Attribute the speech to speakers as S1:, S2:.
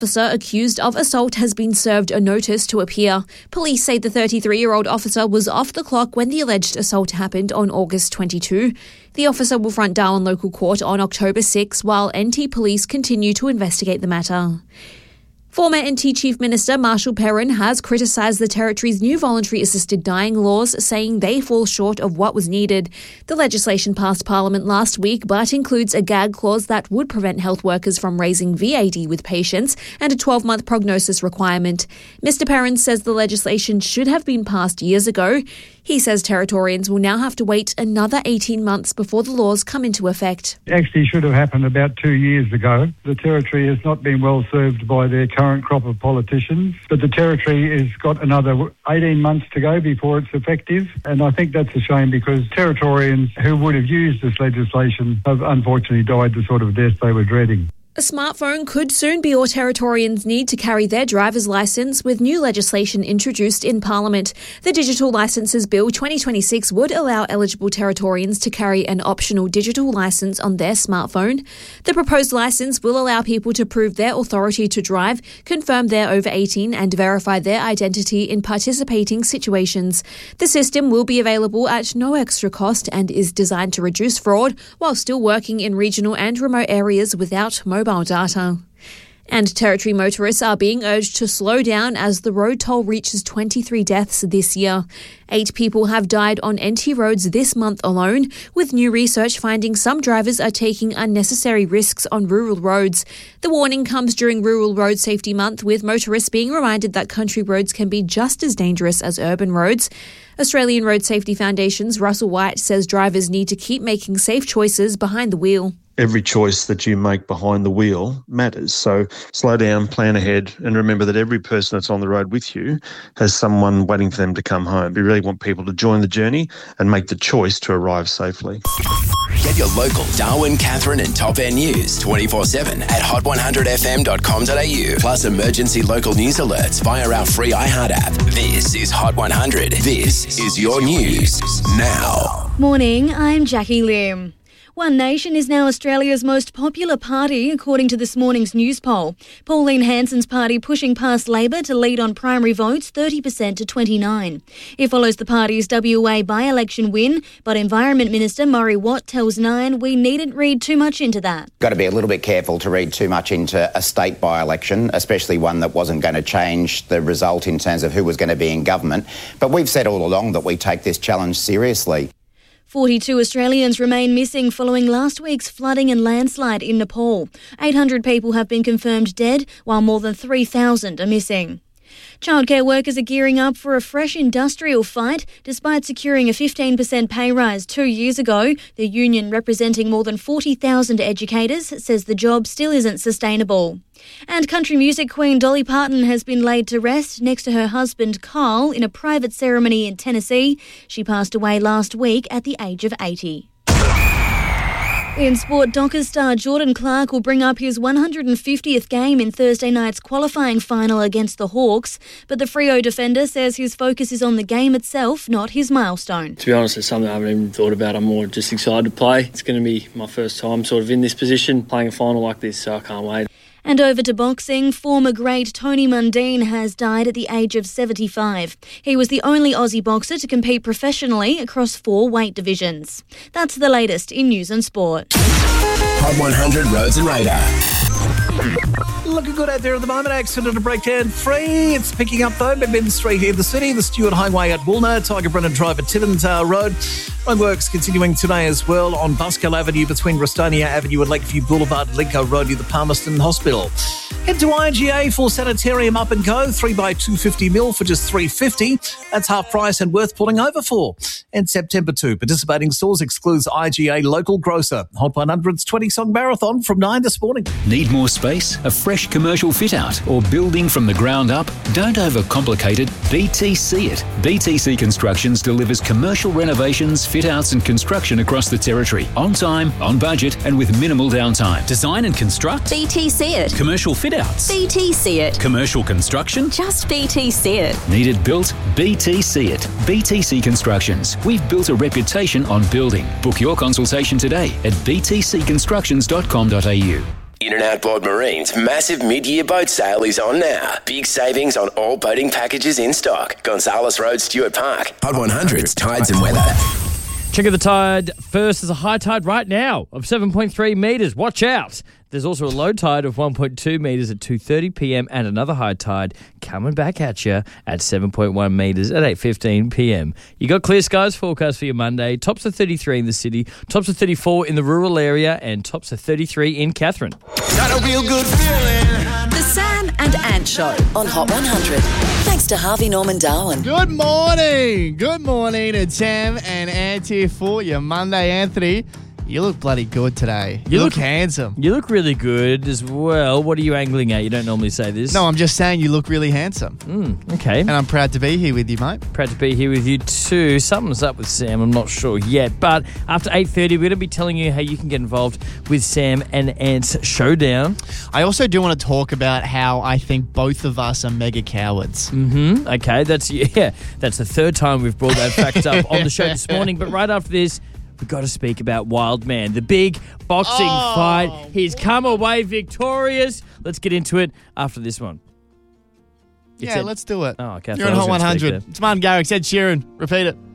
S1: officer accused of assault has been served a notice to appear. Police say the 33-year-old officer was off the clock when the alleged assault happened on August 22. The officer will front Darwin Local Court on October 6, while NT Police continue to investigate the matter. Former NT Chief Minister Marshall Perrin has criticised the Territory's new voluntary assisted dying laws, saying they fall short of what was needed. The legislation passed Parliament last week, but includes a gag clause that would prevent health workers from raising VAD with patients and a 12-month prognosis requirement. Mr Perrin says the legislation should have been passed years ago. He says Territorians will now have to wait another 18 months before the laws come into effect.
S2: It actually should have happened about 2 years ago. The Territory has not been well served by their current crop of politicians, but the Territory has got another 18 months to go before it's effective, and I think that's a shame because Territorians who would have used this legislation have unfortunately died the sort of death they were dreading.
S1: A smartphone could soon be all Territorians need to carry their driver's licence, with new legislation introduced in Parliament. The Digital Licences Bill 2026 would allow eligible Territorians to carry an optional digital licence on their smartphone. The proposed licence will allow people to prove their authority to drive, confirm they're over 18 and verify their identity in participating situations. The system will be available at no extra cost and is designed to reduce fraud while still working in regional and remote areas without mobile data. And Territory motorists are being urged to slow down as the road toll reaches 23 deaths this year. 8 people have died on NT roads this month alone, with new research finding some drivers are taking unnecessary risks on rural roads. The warning comes during Rural Road Safety Month, with motorists being reminded that country roads can be just as dangerous as urban roads. Australian Road Safety Foundation's Russell White says drivers need to keep making safe choices behind the wheel.
S3: Every choice that you make behind the wheel matters. So slow down, plan ahead, and remember that every person that's on the road with you has someone waiting for them to come home. We really want people to join the journey and make the choice to arrive safely.
S4: Get your local Darwin, Katherine and Top End news 24/7 at hot100fm.com.au. Plus emergency local news alerts via our free iHeart app. This is Hot 100. This is your news now.
S5: Morning, I'm Jackie Lim. One Nation is now Australia's most popular party, according to this morning's news poll. Pauline Hanson's party pushing past Labor to lead on primary votes 30% to 29%. It follows the party's WA by-election win, but Environment Minister Murray Watt tells Nine we needn't read too much into that.
S6: Got to be a little bit careful to read too much into a state by-election, especially one that wasn't going to change the result in terms of who was going to be in government. But we've said all along that we take this challenge seriously.
S5: 42 Australians remain missing following last week's flooding and landslide in Nepal. 800 people have been confirmed dead, while more than 3,000 are missing. Childcare workers are gearing up for a fresh industrial fight. Despite securing a 15% pay rise 2 years ago, the union representing more than 40,000 educators says the job still isn't sustainable. And country music queen Dolly Parton has been laid to rest next to her husband Carl in a private ceremony in Tennessee. She passed away last week at the age of 80. In sport, Dockers star Jordan Clark will bring up his 150th game in Thursday night's qualifying final against the Hawks, but the Freo defender says his focus is on the game itself, not his milestone.
S7: To be honest, it's something I haven't even thought about. I'm more just excited to play. It's going to be my first time sort of in this position, playing a final like this, so I can't wait.
S5: And over to boxing, former great Tony Mundine has died at the age of 75. He was the only Aussie boxer to compete professionally across 4 weight divisions. That's the latest in news and sport.
S4: Hot 100 Roads and Radar.
S8: Looking good out there at the moment. Accident and breakdown free. It's picking up though. Midland Street in the city, the Stewart Highway at Woolner, Tiger Brennan Drive at Tivens Road. Roadworks continuing today as well on Buskill Avenue between Rustonia Avenue and Lakeview Boulevard, Lincoln Road near the Palmerston Hospital. Head to IGA for Sanitarium Up and Go, 3x250ml for just $3.50. That's half price and worth pulling over for. And September 2, participating stores excludes IGA local grocer. Hot 100's 20-song marathon from 9 this morning.
S9: Need more space, a fresh commercial fit-out or building from the ground up? Don't overcomplicate it, BTC it. BTC Constructions delivers commercial renovations, fit-outs and construction across the Territory. On time, on budget and with minimal downtime. Design and construct?
S10: BTC it.
S9: Commercial fit-outs?
S10: BTC it.
S9: Commercial construction?
S10: Just BTC it.
S9: Need it built? BTC it. BTC Constructions. We've built a reputation on building. Book your consultation today at btcconstructions.com.au.
S4: In and Outboard Marine's massive mid-year boat sale is on now. Big savings on all boating packages in stock. Gonzales Road, Stuart Park. Hot 100's Tides and Weather.
S11: Check of the tide. First, there's a high tide right now of 7.3 metres. Watch out. There's also a low tide of 1.2 metres at 2:30 p.m. and another high tide coming back at you at 7.1 metres at 8:15 p.m. You got clear skies forecast for your Monday. Tops of 33 in the city, tops of 34 in the rural area, and tops of 33 in Katherine.
S12: Got a real good feeling.
S13: The Sam and Ant Show on Hot 100. Thanks to Harvey Norman Darwin.
S14: Good morning. Good morning. It's Sam and Ant here for you. Monday, Anthony. You look bloody good today. You look handsome.
S11: You look really good as well. What are you angling at? You don't normally say this.
S14: No, I'm just saying you look really handsome.
S11: Okay.
S14: And I'm proud to be here with you, mate.
S11: Proud to be here with you too. Something's up with Sam. I'm not sure yet. But after 8:30, we're going to be telling you how you can get involved with Sam and Ant's Showdown.
S14: I also do want to talk about how I think both of us are mega cowards.
S11: Okay. That's the third time we've brought that fact up on the show this morning. But right after this, we've got to speak about Wildman, the big boxing fight. He's come away victorious. Let's get into it after this one.
S14: Let's do it.
S11: Oh, okay.
S14: You're on Hot 100. It's Martin Garrix, Ed Sheeran. Repeat it.